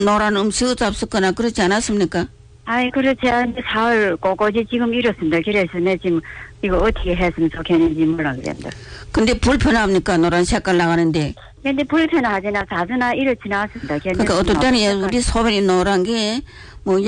노란 음식을 잡수거나 그렇지 않았습니까? 아이, 그렇지 않은데 사흘 꼬꼬지 지금 이렇습니다. 그래서 내 지금 이거 어떻게 했으면 좋겠는지 몰라 그랬다. 근데 불편합니까? 노란 색깔 나가는데. 근데 불편하지나 자주나 이렇지는 않습니다. 그러니까 어떨 때는 우리 소변이 노란 게 뭐